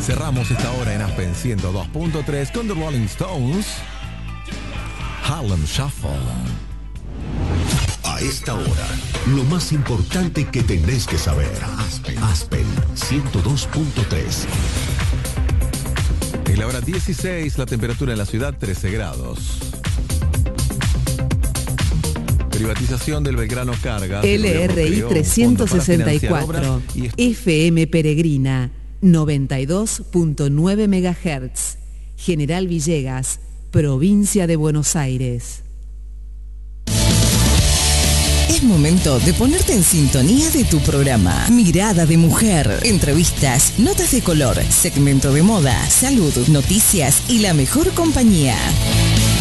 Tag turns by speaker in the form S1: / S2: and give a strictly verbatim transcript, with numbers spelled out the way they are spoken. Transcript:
S1: Cerramos esta hora en Aspen ciento dos punto tres con The Rolling Stones, Harlem Shuffle.
S2: A esta hora, lo más importante que tenés que saber. Aspen, Aspen ciento dos punto tres.
S1: Es la hora dieciséis, la temperatura en la ciudad trece grados. Privatización del Belgrano Cargas.
S3: L R I trescientos sesenta y cuatro, F M Peregrina, noventa y dos punto nueve megahertz. General Villegas, provincia de Buenos Aires.
S4: Es momento de ponerte en sintonía de tu programa. Mirada de Mujer. Entrevistas, notas de color, segmento de moda, salud, noticias y la mejor compañía.